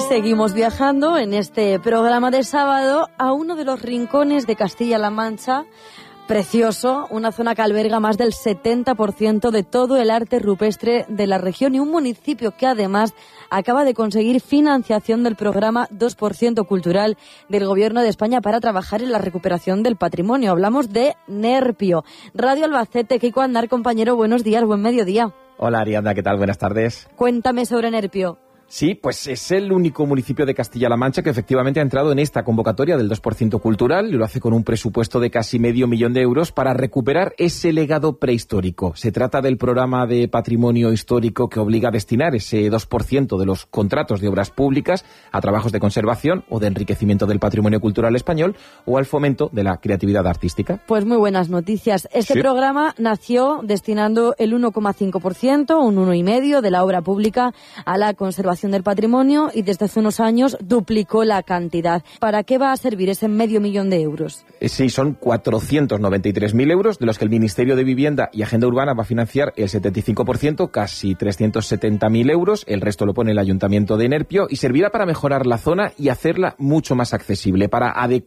Seguimos viajando en este programa de sábado a uno de los rincones de Castilla-La Mancha, precioso, una zona que alberga más del 70% de todo el arte rupestre de la región y un municipio que además acaba de conseguir financiación del programa 2% cultural del Gobierno de España para trabajar en la recuperación del patrimonio. Hablamos de Nerpio. Radio Albacete, Kiko Andar, compañero, buenos días, buen mediodía. Hola Ariadna, ¿qué tal? Buenas tardes. Cuéntame sobre Nerpio. Sí, pues es el único municipio de Castilla-La Mancha que efectivamente ha entrado en esta convocatoria del 2% cultural y lo hace con un presupuesto de casi $500,000 de euros para recuperar ese legado prehistórico. Se trata del programa de patrimonio histórico que obliga a destinar ese 2% de los contratos de obras públicas a trabajos de conservación o de enriquecimiento del patrimonio cultural español o al fomento de la creatividad artística. Pues muy buenas noticias. Este programa nació destinando el 1,5%, un 1,5% de la obra pública a la conservación del patrimonio y desde hace unos años duplicó la cantidad. ¿Para qué va a servir ese $500,000 de euros? Sí, son 493.000 euros, de los que el Ministerio de Vivienda y Agenda Urbana va a financiar el 75%, casi 370.000 euros. El resto lo pone el Ayuntamiento de Nerpio y servirá para mejorar la zona y hacerla mucho más accesible, para adecuar